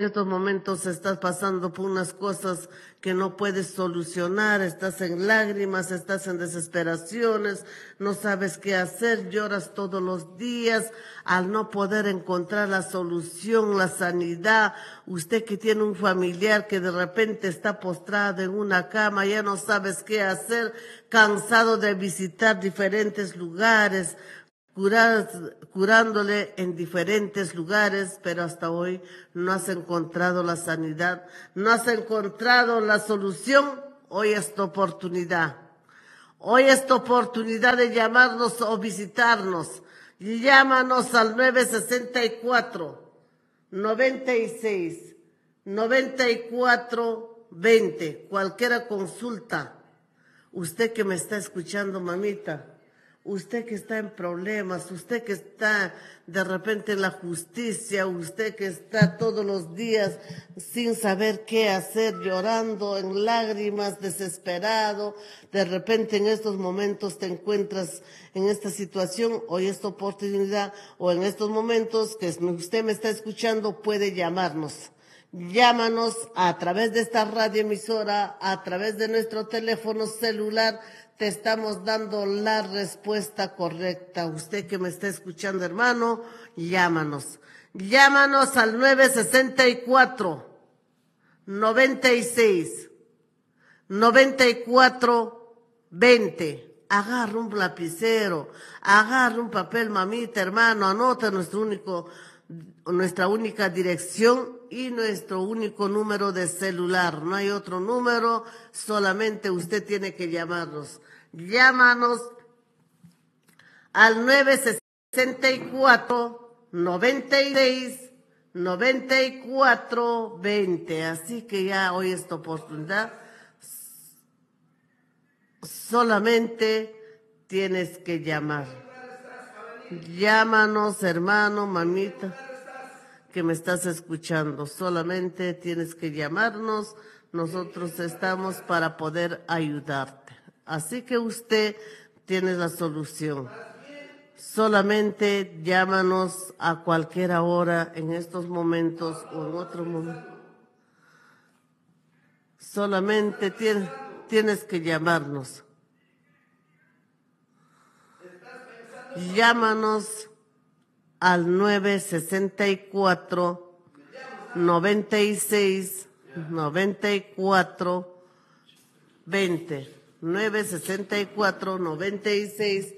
En estos momentos estás pasando por unas cosas que no puedes solucionar, estás en lágrimas, estás en desesperaciones, no sabes qué hacer, lloras todos los días al no poder encontrar la solución, la sanidad. Usted que tiene un familiar que de repente está postrado en una cama, ya no sabes qué hacer, cansado de visitar diferentes lugares, curándole en diferentes lugares, pero hasta hoy no has encontrado la sanidad, no has encontrado la solución. Hoy es tu oportunidad. Hoy es tu oportunidad de llamarnos o visitarnos. Y llámanos al 964 96 94 20. Cualquiera consulta. Usted que me está escuchando, mamita. Usted que está en problemas, usted que está de repente en la justicia, usted que está todos los días sin saber qué hacer, llorando en lágrimas, desesperado, de repente en estos momentos te encuentras en esta situación, hoy esta oportunidad, o en estos momentos que usted me está escuchando, puede llamarnos. Llámanos a través de esta radioemisora, a través de nuestro teléfono celular. Te estamos dando la respuesta correcta. Usted que me está escuchando, hermano, llámanos. Llámanos al 964 96 94 20. Agarra un lapicero, agarra un papel, mamita, hermano, anota nuestra única dirección y nuestro único número de celular. No hay otro número, solamente usted tiene que llamarnos. Llámanos al 964 96 94 20. Así que ya hoy es tu oportunidad. Solamente tienes que llamar. Llámanos, hermano, mamita, que me estás escuchando. Solamente tienes que llamarnos. Nosotros estamos para poder ayudarte. Así que usted tiene la solución. Solamente llámanos a cualquier hora, en estos momentos o en otro momento. Solamente tienes que llamarnos. Llámanos al 964 96 94 20. 964 96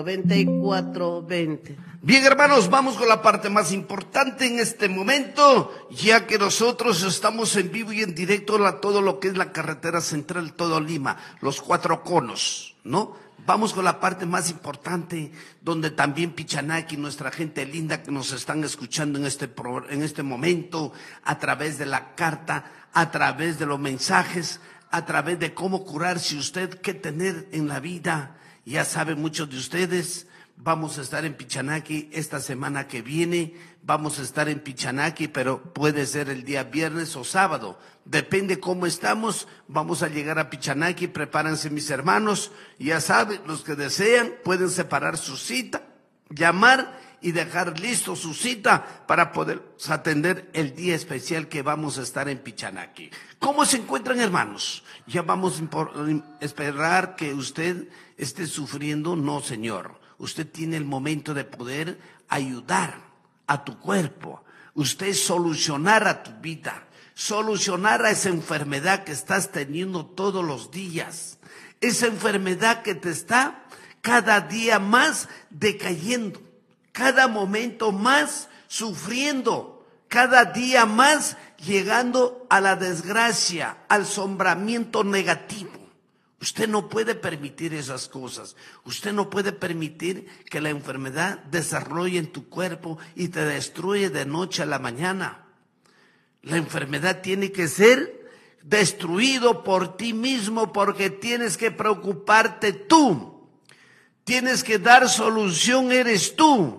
94 20. Bien, hermanos, vamos con la parte más importante en este momento, ya que nosotros estamos en vivo y en directo a todo lo que es la carretera central, todo Lima, los 4 conos, ¿no? Vamos con la parte más importante, donde también Pichanaki, nuestra gente linda que nos están escuchando en este momento, a través de la carta, a través de los mensajes, a través de cómo curarse usted, qué tener en la vida. Ya saben muchos de ustedes, vamos a estar en Pichanaki esta semana que viene, vamos a estar en Pichanaki, pero puede ser el día viernes o sábado, depende cómo estamos. Vamos a llegar a Pichanaki, prepárense mis hermanos, ya saben, los que desean pueden separar su cita, llamar y dejar listo su cita para poder atender el día especial que vamos a estar en Pichanaki. ¿Cómo se encuentran, hermanos? Ya vamos a esperar que usted esté sufriendo. No, señor. Usted tiene el momento de poder ayudar a tu cuerpo. Usted solucionar a tu vida. Solucionar a esa enfermedad que estás teniendo todos los días. Esa enfermedad que te está cada día más decayendo. Cada momento más sufriendo, cada día más llegando a la desgracia, al sombramiento negativo. Usted no puede permitir esas cosas. Usted no puede permitir que la enfermedad desarrolle en tu cuerpo y te destruye de noche a la mañana. La enfermedad tiene que ser destruido por ti mismo, porque tienes que preocuparte tú. Tienes que dar solución, eres tú.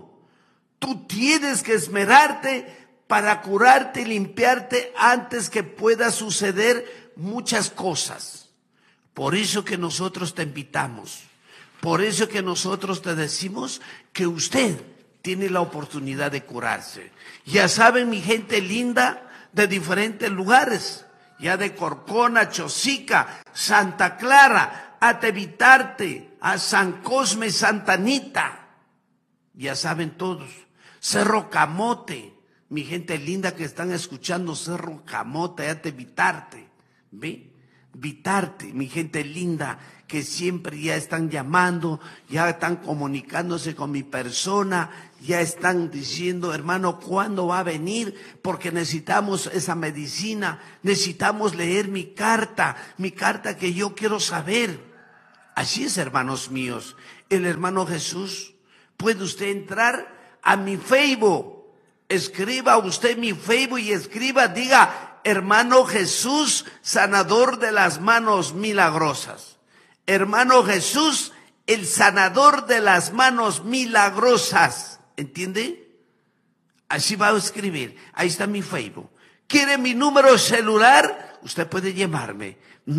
Tú tienes que esmerarte para curarte y limpiarte antes que pueda suceder muchas cosas. Por eso que nosotros te invitamos, por eso que nosotros te decimos que usted tiene la oportunidad de curarse. Ya saben, mi gente linda, de diferentes lugares, ya de Corcona, Chosica, Santa Clara, Atevitarte, a San Cosme, Santa Anita, ya saben todos, Cerro Camote, mi gente linda que están escuchando, Cerro Camote, Atevitarte, ¿ve? Vitarte, mi gente linda, que siempre ya están llamando, ya están comunicándose con mi persona, ya están diciendo, hermano, ¿cuándo va a venir? Porque necesitamos esa medicina, necesitamos leer mi carta que yo quiero saber. Así es, hermanos míos, el hermano Jesús, puede usted entrar a mi Facebook, escriba usted mi Facebook y escriba, diga, hermano Jesús, sanador de las manos milagrosas. Hermano Jesús, el sanador de las manos milagrosas. ¿Entiende? Así va a escribir. Ahí está mi Facebook. ¿Quiere mi número celular? Usted puede llamarme.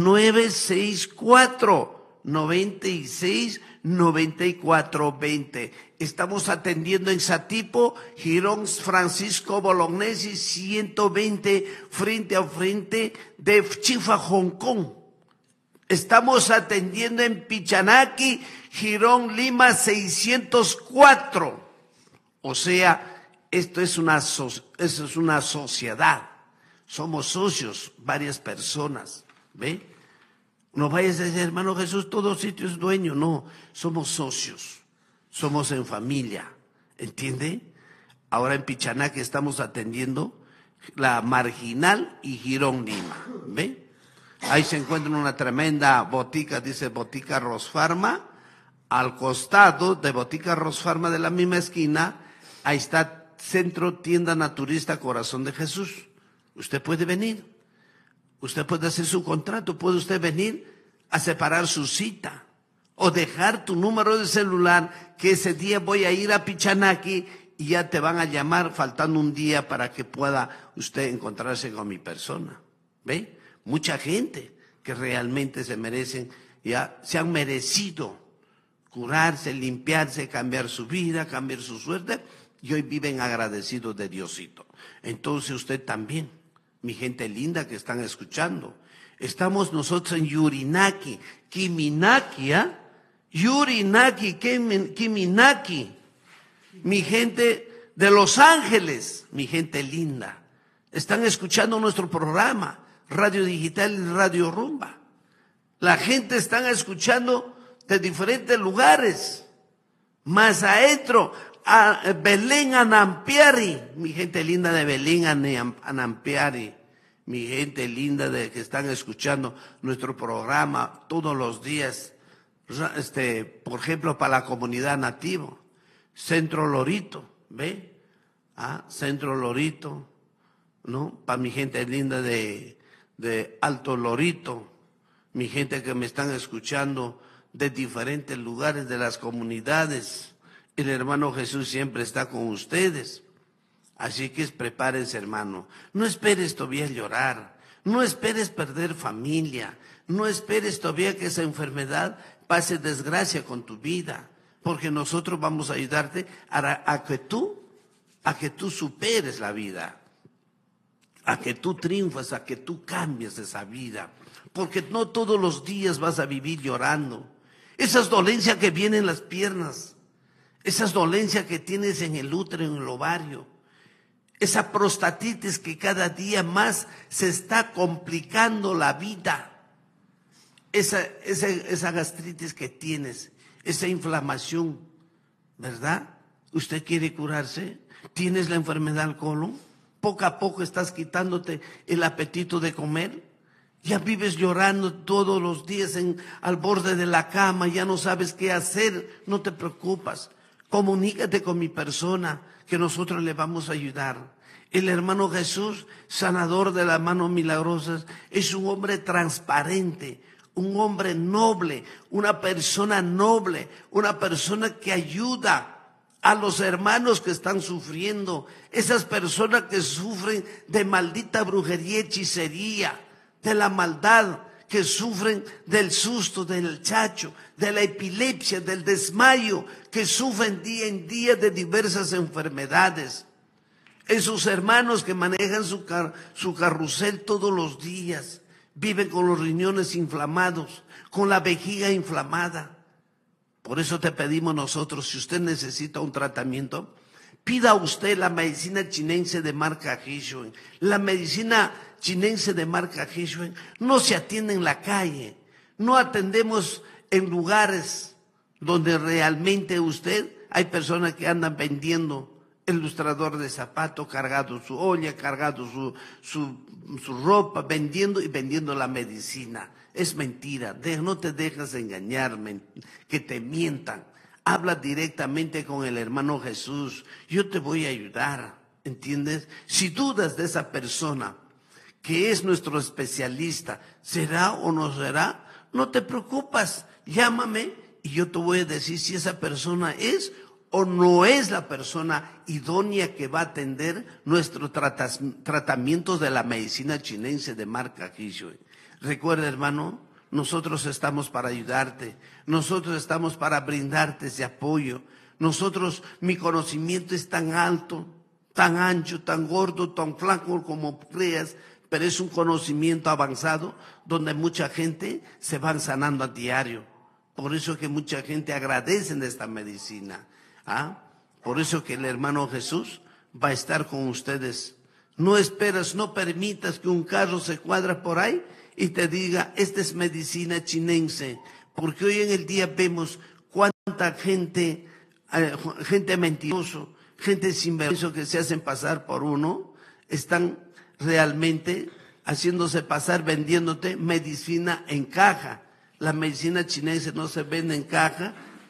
964-96-9420. Estamos atendiendo en Satipo, Girón Francisco Bolognesi 120, frente a frente de Chifa, Hong Kong. Estamos atendiendo en Pichanaki, Girón Lima 604. O sea, esto es una sociedad. Somos socios, varias personas. ¿Ve? No vayas a decir, hermano Jesús, todo sitio es dueño. No, somos socios. Somos en familia. ¿Entiende? Ahora en Pichanaki estamos atendiendo la Marginal y Girón Lima. ¿Ve? Ahí se encuentra una tremenda botica, dice Botica Rosfarma. Al costado de Botica Rosfarma, de la misma esquina, ahí está Centro Tienda Naturista Corazón de Jesús. Usted puede venir, usted puede hacer su contrato, puede usted venir a separar su cita o dejar tu número de celular, que ese día voy a ir a Pichanaki y ya te van a llamar faltando un día para que pueda usted encontrarse con mi persona. ¿Ve? Mucha gente que realmente se merecen, ya se han merecido curarse, limpiarse, cambiar su vida, cambiar su suerte, y hoy viven agradecidos de Diosito. Entonces usted también, mi gente linda que están escuchando, estamos nosotros en Yurinaki, Kiminaki, Yurinaki, Kiminaki, mi gente de Los Ángeles, mi gente linda, están escuchando nuestro programa, Radio Digital y Radio Rumba. La gente está escuchando de diferentes lugares, más adentro, a Belén Anampiari, mi gente linda de Belén Anampiari, mi gente linda de que están escuchando nuestro programa todos los días, por ejemplo, para la comunidad nativo, Centro Lorito, ¿ve? Centro Lorito, ¿no? Para mi gente linda de Alto Lorito, mi gente que me están escuchando de diferentes lugares de las comunidades. El hermano Jesús siempre está con ustedes. Así que prepárense, hermano. No esperes todavía llorar. No esperes perder familia. No esperes todavía que esa enfermedad pase desgracia con tu vida. Porque nosotros vamos a ayudarte a que tú superes la vida. A que tú triunfes, a que tú cambies esa vida. Porque no todos los días vas a vivir llorando. Esas dolencias que vienen en las piernas, esas dolencias que tienes en el útero, en el ovario, esa prostatitis que cada día más se está complicando la vida, esa gastritis que tienes, esa inflamación, ¿verdad? ¿Usted quiere curarse? ¿Tienes la enfermedad del colon? Poco a poco estás quitándote el apetito de comer. Ya vives llorando todos los días al borde de la cama, ya no sabes qué hacer, no te preocupas. Comunícate con mi persona, que nosotros le vamos a ayudar. El hermano Jesús, sanador de las manos milagrosas, es un hombre transparente, un hombre noble, una persona que ayuda a los hermanos que están sufriendo, esas personas que sufren de maldita brujería, hechicería, de la maldad, que sufren del susto, del chacho, de la epilepsia, del desmayo, que sufren día en día de diversas enfermedades. Esos hermanos que manejan su carrusel todos los días, viven con los riñones inflamados, con la vejiga inflamada. Por eso te pedimos nosotros, si usted necesita un tratamiento, pida usted la medicina chinense de marca Hishuen. La medicina chinense de marca Hishuen no se atiende en la calle, no atendemos en lugares donde realmente hay personas que andan vendiendo el lustrador de zapatos, cargado su olla, cargado su ropa, vendiendo la medicina. Es mentira, no te dejes engañar, que te mientan. Habla directamente con el hermano Jesús, yo te voy a ayudar, ¿entiendes? Si dudas de esa persona que es nuestro especialista, ¿será o no será? No te preocupes, llámame y yo te voy a decir si esa persona es o no es la persona idónea que va a atender nuestros tratamientos de la medicina chinense de marca Hishuen. Recuerda, hermano, nosotros estamos para ayudarte, nosotros estamos para brindarte ese apoyo. Mi conocimiento es tan alto, tan ancho, tan gordo, tan flaco como creas, pero es un conocimiento avanzado donde mucha gente se van sanando a diario. Por eso que mucha gente agradece de esta medicina. Por eso que el hermano Jesús va a estar con ustedes. No permitas que un carro se cuadra por ahí y te diga, esta es medicina chinense, porque hoy en el día vemos cuánta gente mentiroso, gente sinvergüenza que se hacen pasar por uno, están realmente haciéndose pasar, vendiéndote medicina en caja. La medicina chinense no se vende en caja.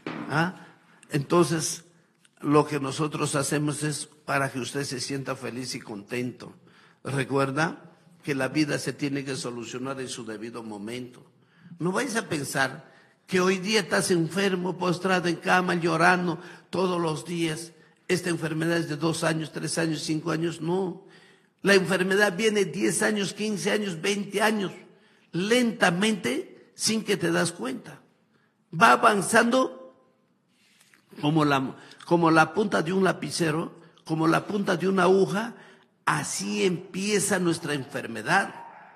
Entonces, lo que nosotros hacemos es para que usted se sienta feliz y contento. Recuerda que la vida se tiene que solucionar en su debido momento. No vayas a pensar que hoy día estás enfermo, postrado en cama, llorando todos los días. Esta enfermedad es de 2 años, 3 años, 5 años. No, la enfermedad viene 10 años, 15 años, 20 años, lentamente, sin que te das cuenta. Va avanzando como la punta de un lapicero, como la punta de una aguja. Así empieza nuestra enfermedad.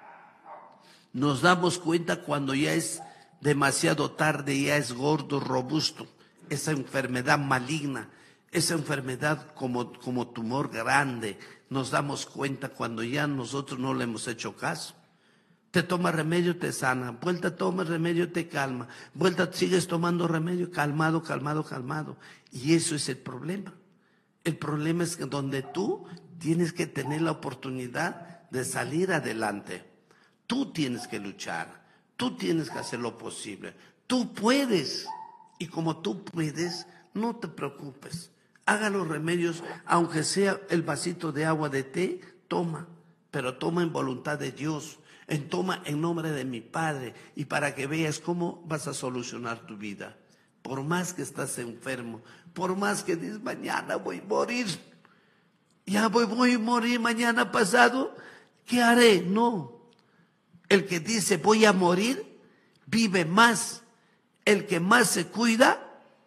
Nos damos cuenta cuando ya es demasiado tarde, ya es gordo, robusto, esa enfermedad maligna, esa enfermedad como tumor grande. Nos damos cuenta cuando ya nosotros no le hemos hecho caso. Te toma remedio, te sana, vuelta toma remedio, te calma, vuelta sigues tomando remedio, calmado. Y eso es el problema. El problema es que donde tú tienes que tener la oportunidad de salir adelante. Tú tienes que luchar, tú tienes que hacer lo posible, tú puedes. Y como tú puedes, no te preocupes. Haga los remedios, aunque sea el vasito de agua de té, toma, pero toma en voluntad de Dios. Toma en nombre de mi Padre, y para que veas cómo vas a solucionar tu vida. Por más que estás enfermo, por más que dices, mañana voy a morir, ya voy a morir mañana pasado, ¿qué haré? No. El que dice voy a morir, vive más. El que más se cuida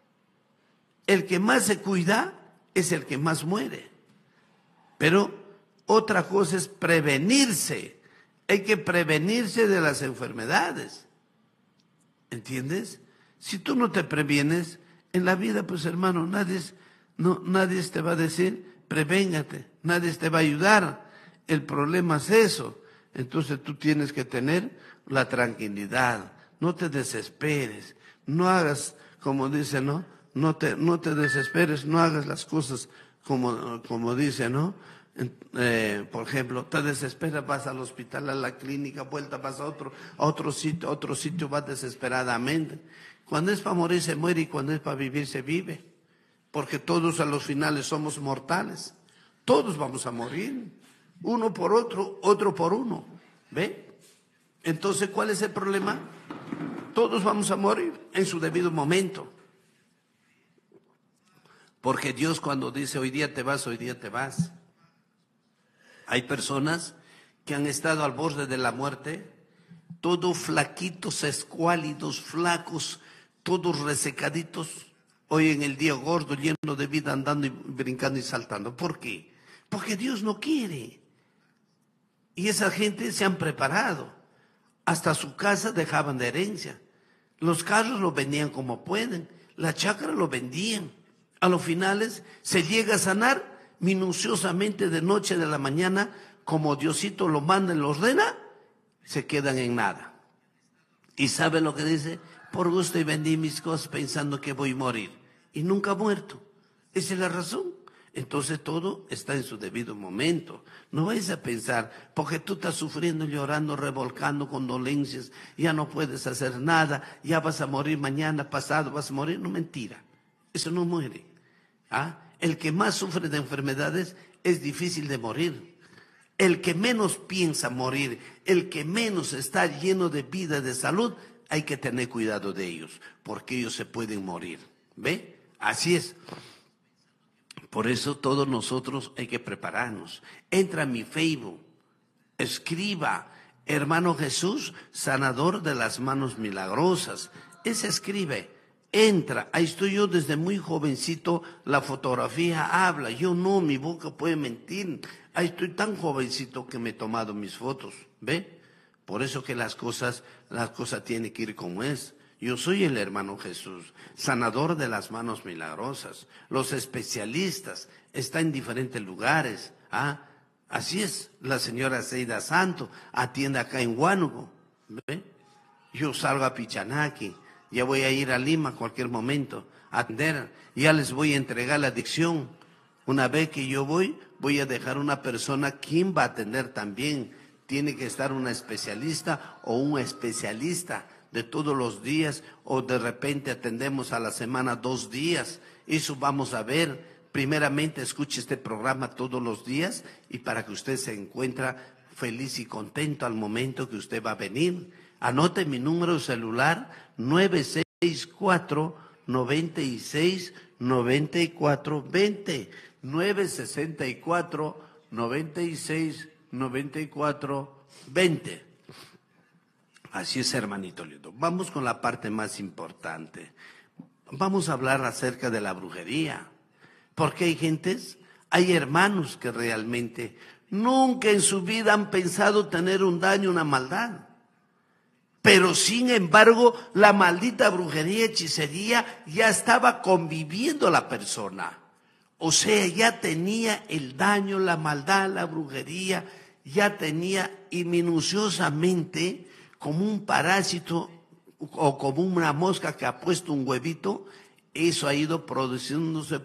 es el que más muere. Pero otra cosa es prevenirse. Hay que prevenirse de las enfermedades. ¿Entiendes? Si tú no te previenes, en la vida, pues hermano, nadie te va a decir, prevéngate, nadie te va a ayudar. El problema es eso. Entonces tú tienes que tener la tranquilidad, no te desesperes, no hagas como dice, ¿no? No te desesperes, no hagas las cosas como dice, ¿no? Por ejemplo, te desesperas, vas al hospital, a la clínica, vuelta, vas a otro sitio, vas desesperadamente. Cuando es para morir se muere y cuando es para vivir se vive, porque todos a los finales somos mortales, todos vamos a morir, uno por otro por uno, ¿ve? Entonces, ¿cuál es el problema? Todos vamos a morir en su debido momento. Porque Dios cuando dice hoy día te vas, hoy día te vas. Hay personas que han estado al borde de la muerte, todos flaquitos, escuálidos, flacos, todos resecaditos, hoy en el día gordo, lleno de vida, andando y brincando y saltando. ¿Por qué? porque Dios no quiere. Y esa gente se han preparado. Hasta su casa dejaban de herencia. Los carros los vendían como pueden. La chacra lo vendían. A los finales se llega a sanar minuciosamente de noche, de la mañana, como Diosito lo manda y lo ordena, se quedan en nada. ¿Y sabe lo que dice? Por gusto y vendí mis cosas pensando que voy a morir. Y nunca ha muerto. Esa es la razón. Entonces todo está en su debido momento. No vayas a pensar, porque tú estás sufriendo, llorando, revolcando con dolencias, ya no puedes hacer nada, ya vas a morir mañana, pasado, vas a morir. No, mentira. Eso no muere. El que más sufre de enfermedades es difícil de morir. El que menos piensa morir, el que menos está lleno de vida, de salud, hay que tener cuidado de ellos, porque ellos se pueden morir. ¿Ve? Así es. Por eso todos nosotros hay que prepararnos. Entra a mi Facebook, escriba, hermano Jesús, sanador de las manos milagrosas. Ese escribe, entra, ahí estoy yo desde muy jovencito, la fotografía habla, yo no, mi boca puede mentir. Ahí estoy tan jovencito que me he tomado mis fotos, ¿ve? Por eso que las cosas tienen que ir como es. Yo soy el hermano Jesús, sanador de las manos milagrosas. Los especialistas están en diferentes lugares. Así es, la señora Seida Santo atiende acá en Huánuco. ¿Ve? Yo salgo a Pichanaki, ya voy a ir a Lima a cualquier momento a atender. Ya les voy a entregar la adicción. Una vez que yo voy a dejar una persona quien va a atender también. Tiene que estar una especialista o un especialista de todos los días, o de repente atendemos a la semana 2 días. Eso vamos a ver. Primeramente escuche este programa todos los días y para que usted se encuentre feliz y contento al momento que usted va a venir. Anote mi número de celular 964-96-94-20, 964-96-94-20. Así es, hermanito lindo. Vamos con la parte más importante. Vamos a hablar acerca de la brujería. Porque hay hermanos que realmente nunca en su vida han pensado tener un daño, una maldad. Pero sin embargo, la maldita brujería, hechicería, ya estaba conviviendo la persona. O sea, ya tenía el daño, la maldad, la brujería, ya tenía y minuciosamente, como un parásito o como una mosca que ha puesto un huevito, eso ha ido produciéndose,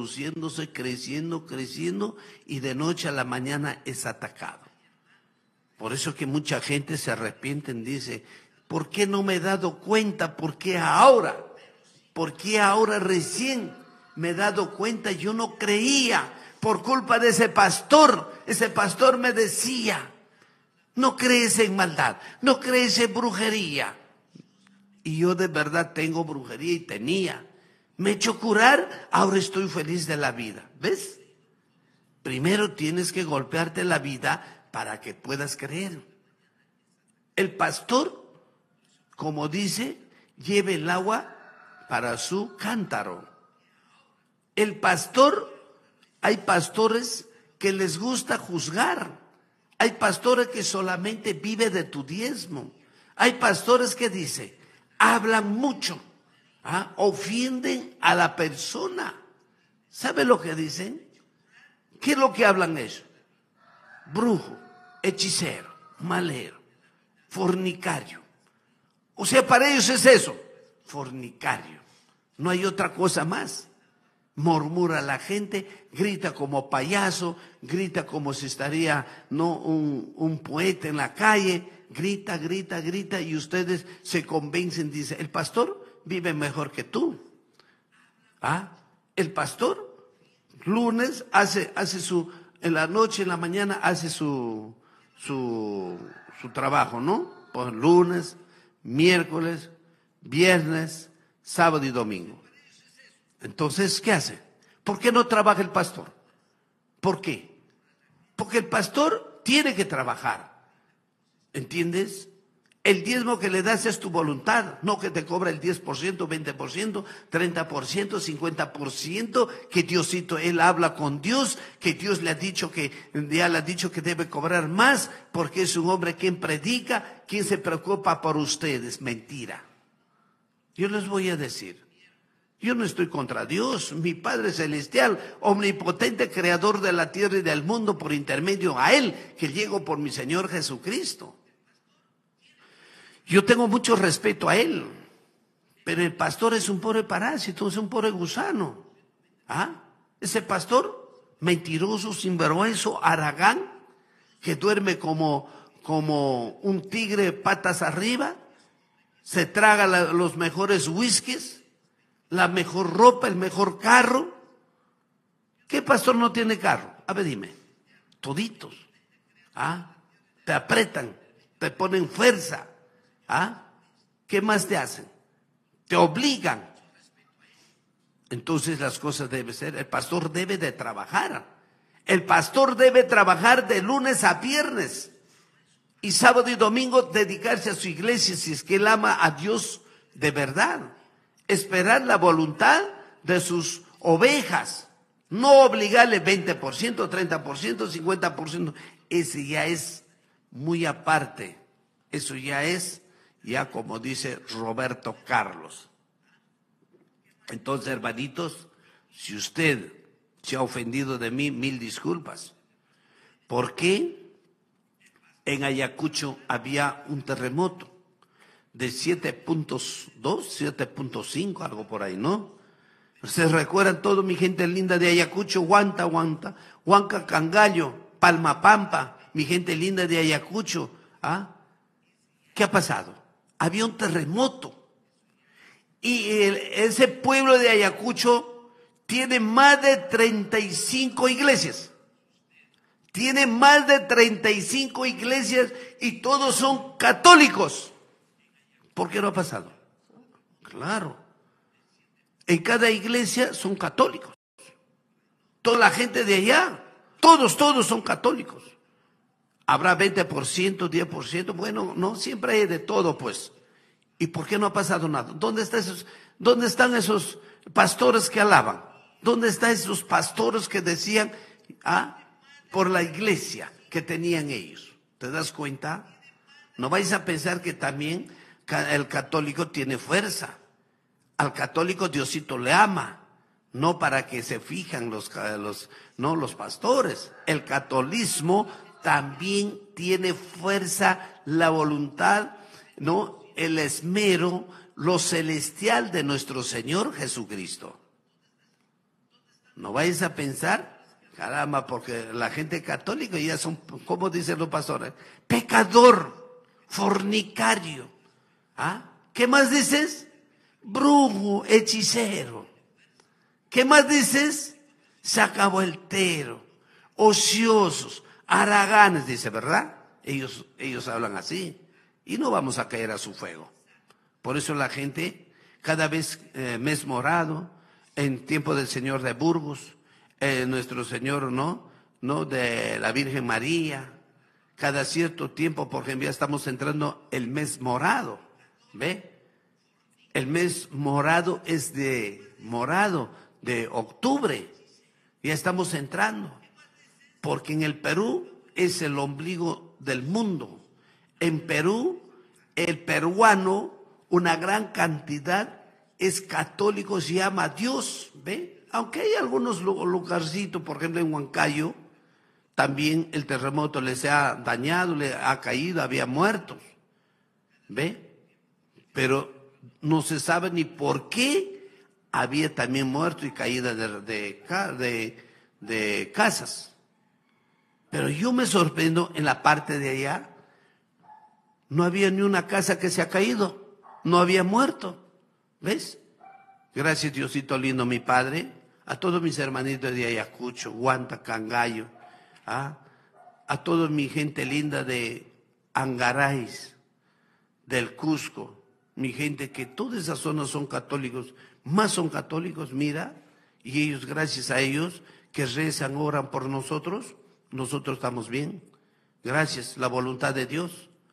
creciendo, y de noche a la mañana es atacado. Por eso que mucha gente se arrepiente y dice, ¿por qué no me he dado cuenta? ¿Por qué ahora? ¿Por qué ahora recién me he dado cuenta? Yo no creía por culpa de ese pastor. Ese pastor me decía, no crees en maldad, no crees en brujería. Y yo de verdad tengo brujería y tenía. Me he hecho curar, ahora estoy feliz de la vida. ¿Ves? Primero tienes que golpearte la vida para que puedas creer. El pastor, como dice, lleve el agua para su cántaro. El pastor, hay pastores que les gusta juzgar. Hay pastores que solamente viven de tu diezmo. Hay pastores que dicen, hablan mucho, ofienden a la persona. ¿Sabe lo que dicen? ¿Qué es lo que hablan ellos? Brujo, hechicero, malero, fornicario. O sea, para ellos es eso, fornicario. No hay otra cosa más. Murmura la gente, grita como payaso, grita como si estaría un poeta en la calle, grita, y ustedes se convencen, dice, el pastor vive mejor que tú. El pastor lunes hace en la noche, en la mañana hace su trabajo, ¿no? Pues lunes, miércoles, viernes, sábado y domingo. Entonces, ¿qué hace? ¿Por qué no trabaja el pastor? ¿Por qué? Porque el pastor tiene que trabajar. ¿Entiendes? El diezmo que le das es tu voluntad, no que te cobra el 10%, 20%, 30%, 50%, que Diosito, él habla con Dios, que Dios le ha dicho ya le ha dicho que debe cobrar más, porque es un hombre quien predica, quien se preocupa por ustedes. Mentira. Yo les voy a decir, yo no estoy contra Dios, mi Padre Celestial, omnipotente, creador de la tierra y del mundo, por intermedio a Él, que llego por mi Señor Jesucristo. Yo tengo mucho respeto a Él, pero el pastor es un pobre parásito, es un pobre gusano. ¿Ah? Ese pastor, mentiroso, sinvergüenza, haragán, que duerme como un tigre patas arriba, se traga los mejores whiskies, la mejor ropa, el mejor carro. ¿Qué pastor no tiene carro? A ver, dime. Toditos. ¿Ah? Te apretan, te ponen fuerza. ¿Ah? ¿Qué más te hacen? Te obligan. Entonces las cosas deben ser, el pastor debe de trabajar. El pastor debe trabajar de lunes a viernes. Y sábado y domingo dedicarse a su iglesia si es que él ama a Dios de verdad. Esperar la voluntad de sus ovejas. No obligarle 20%, 30%, 50%. Ese ya es muy aparte. Eso ya es, ya como dice Roberto Carlos. Entonces, hermanitos, si usted se ha ofendido de mí, 1000 disculpas. ¿Por qué? En Ayacucho había un terremoto de 7.2, 7.5, algo por ahí, ¿no? Ustedes recuerdan todo, mi gente linda de Ayacucho, Huanca, Cangallo, Palmapampa, mi gente linda de Ayacucho. ¿Ah? ¿Qué ha pasado? Había un terremoto. Y ese pueblo de Ayacucho tiene más de 35 iglesias. Tiene más de 35 iglesias y todos son católicos. ¿Por qué no ha pasado? Claro. En cada iglesia son católicos. Toda la gente de allá, todos son católicos. Habrá 20%, 10%, bueno, no, siempre hay de todo, pues. ¿Y por qué no ha pasado nada? ¿Dónde están esos pastores que alaban? ¿Dónde están esos pastores que decían, por la iglesia que tenían ellos? ¿Te das cuenta? No vais a pensar que también el católico tiene fuerza. Al católico Diosito le ama, no para que se fijan los pastores. El catolicismo también tiene fuerza, la voluntad, ¿no? El esmero, lo celestial de nuestro Señor Jesucristo. No vais a pensar, caramba, porque la gente católica ya son, ¿cómo dicen los pastores? Pecador, fornicario. ¿Ah? ¿Qué más dices? Brujo, hechicero. ¿Qué más dices? Sacavueltero, ociosos, haraganes, dice, ¿verdad? Ellos hablan así. Y no vamos a caer a su fuego. Por eso la gente, cada vez mes morado, en tiempo del Señor de Burgos, nuestro Señor, ¿no? De la Virgen María, cada cierto tiempo, porque ya estamos entrando el mes morado, ¿ve? El mes morado es de octubre, ya estamos entrando, porque en el Perú es el ombligo del mundo. En Perú, el peruano, una gran cantidad es católico, se ama a Dios, ¿ve? Aunque hay algunos lugarcitos, por ejemplo en Huancayo, también el terremoto les ha dañado, le ha caído, había muertos, ¿ve? Pero no se sabe ni por qué había también muerto y caída de casas. Pero yo me sorprendo en la parte de allá, no había ni una casa que se ha caído, no había muerto, ¿ves? Gracias Diosito lindo, mi Padre, a todos mis hermanitos de Ayacucho, Huanta, Cangallo, a toda mi gente linda de Angaraís, del Cusco, mi gente que todas esas zonas son católicos, más son católicos, mira, y ellos, gracias a ellos, que rezan, oran por nosotros estamos bien, gracias, la voluntad de Dios.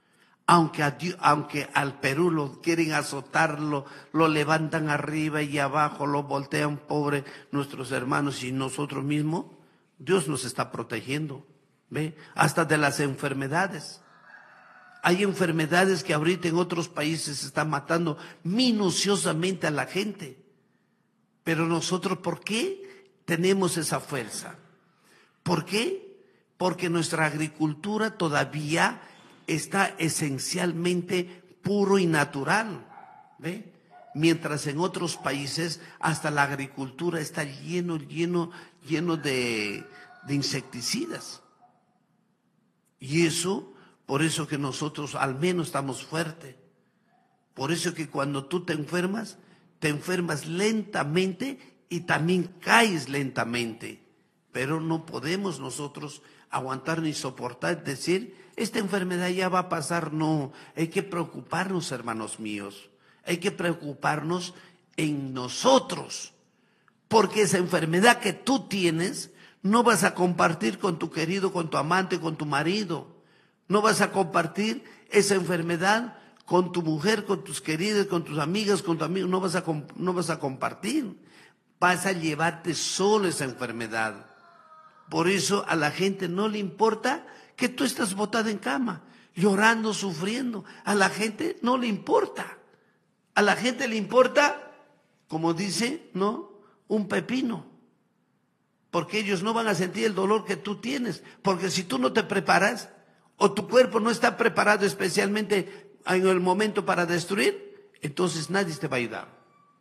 aunque al Perú lo quieren azotarlo, lo levantan arriba y abajo, lo voltean, pobre nuestros hermanos y nosotros mismos, Dios nos está protegiendo, ¿ve? Hasta de las enfermedades. Hay enfermedades que ahorita en otros países están matando minuciosamente a la gente. Pero nosotros, ¿por qué tenemos esa fuerza? ¿Por qué? Porque nuestra agricultura todavía está esencialmente puro y natural, ¿ve? Mientras en otros países hasta la agricultura está lleno de insecticidas. Y eso, por eso que nosotros al menos estamos fuertes. Por eso que cuando tú te enfermas lentamente y también caes lentamente. Pero no podemos nosotros aguantar ni soportar, decir, esta enfermedad ya va a pasar. No, hay que preocuparnos, hermanos míos. Hay que preocuparnos en nosotros. Porque esa enfermedad que tú tienes, no vas a compartir con tu querido, con tu amante, con tu marido. No vas a compartir esa enfermedad con tu mujer, con tus queridas, con tus amigas, con tu amigo. No vas a compartir. Vas a llevarte solo esa enfermedad. Por eso a la gente no le importa que tú estás botada en cama, llorando, sufriendo. A la gente no le importa. A la gente le importa, como dice, ¿no? Un pepino. Porque ellos no van a sentir el dolor que tú tienes. Porque si tú no te preparas, o tu cuerpo no está preparado especialmente en el momento para destruir, entonces nadie te va a ayudar.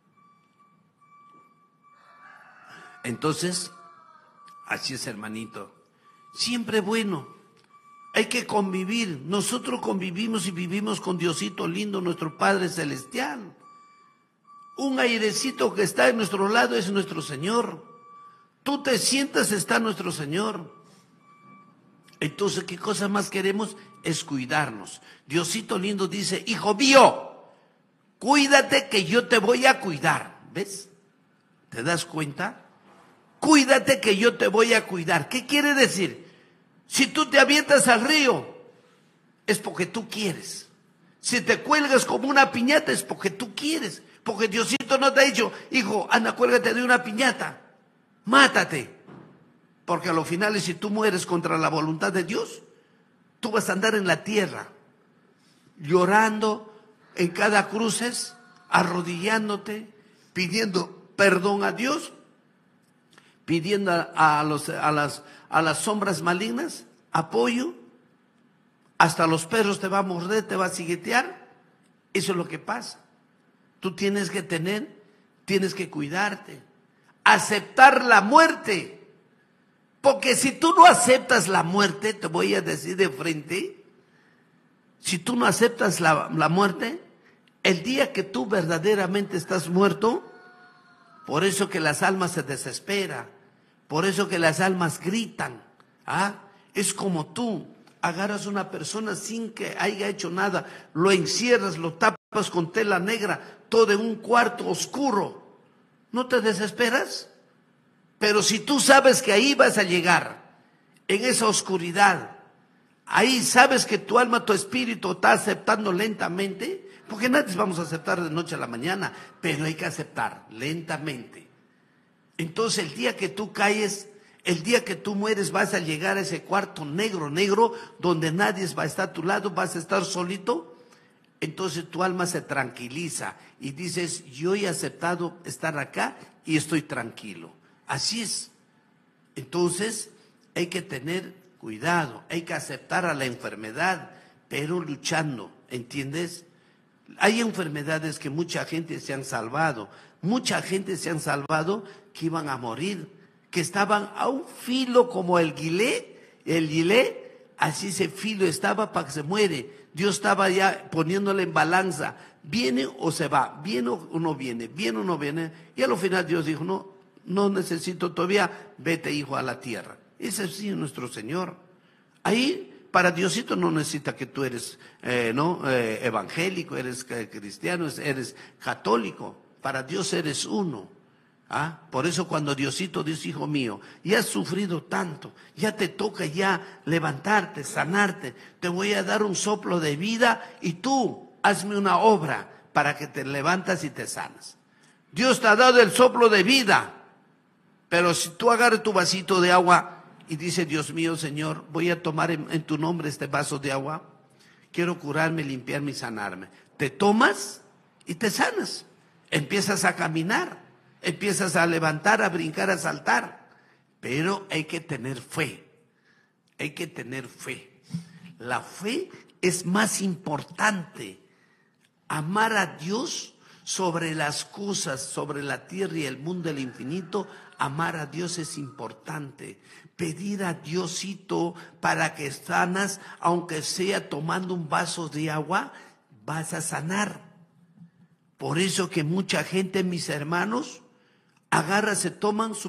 Entonces, así es, hermanito. Siempre bueno. Hay que convivir. Nosotros convivimos y vivimos con Diosito lindo, nuestro Padre Celestial. Un airecito que está en nuestro lado es nuestro Señor. Tú te sientas, está nuestro Señor. Entonces, ¿qué cosa más queremos? Es cuidarnos. Diosito lindo dice, hijo mío, cuídate que yo te voy a cuidar. ¿Ves? ¿Te das cuenta? Cuídate que yo te voy a cuidar. ¿Qué quiere decir? Si tú te avientas al río, es porque tú quieres. Si te cuelgas como una piñata, es porque tú quieres. Porque Diosito no te ha dicho, hijo, anda, cuélgate de una piñata. Mátate. Porque a los finales, si tú mueres contra la voluntad de Dios, tú vas a andar en la tierra, llorando en cada cruces, arrodillándote, pidiendo perdón a Dios, pidiendo a las sombras malignas apoyo. Hasta los perros te va a morder, te va a siguetear. Eso es lo que pasa. Tú tienes que cuidarte, aceptar la muerte. Porque si tú no aceptas la muerte, te voy a decir de frente, si tú no aceptas la muerte, el día que tú verdaderamente estás muerto, por eso que las almas se desesperan, por eso que las almas gritan, es como tú agarras a una persona sin que haya hecho nada, lo encierras, lo tapas con tela negra, todo en un cuarto oscuro, ¿no te desesperas? Pero si tú sabes que ahí vas a llegar, en esa oscuridad, ahí sabes que tu alma, tu espíritu está aceptando lentamente, porque nadie vamos a aceptar de noche a la mañana, pero hay que aceptar lentamente. Entonces el día que tú caes, el día que tú mueres, vas a llegar a ese cuarto negro, donde nadie va a estar a tu lado, vas a estar solito. Entonces tu alma se tranquiliza y dices, yo he aceptado estar acá y estoy tranquilo. Así es. Entonces hay que tener cuidado, hay que aceptar a la enfermedad, pero luchando, ¿entiendes? Hay enfermedades que mucha gente se han salvado que iban a morir, que estaban a un filo como el guilé, así ese filo estaba para que se muere. Dios estaba ya poniéndole en balanza, viene o se va, viene o no viene, y a lo final Dios dijo, no necesito todavía, vete hijo a la tierra. Ese es sí nuestro Señor. Ahí para Diosito no necesita que tú eres evangélico, eres cristiano, eres católico. Para Dios eres uno. ¿Ah? Por eso cuando Diosito dice, hijo mío, ya has sufrido tanto, ya te toca ya levantarte, sanarte, te voy a dar un soplo de vida y tú hazme una obra para que te levantas y te sanas. Dios te ha dado el soplo de vida, pero si tú agarras tu vasito de agua y dices, Dios mío, Señor, voy a tomar en tu nombre este vaso de agua, quiero curarme, limpiarme y sanarme. Te tomas y te sanas, empiezas a caminar. Empiezas a levantar, a brincar, a saltar. Pero hay que tener fe. Hay que tener fe. La fe es más importante. Amar a Dios sobre las cosas, sobre la tierra y el mundo, el infinito. Amar a Dios es importante. Pedir a Diosito para que sanas, aunque sea tomando un vaso de agua, vas a sanar. Por eso que mucha gente, mis hermanos, se toman su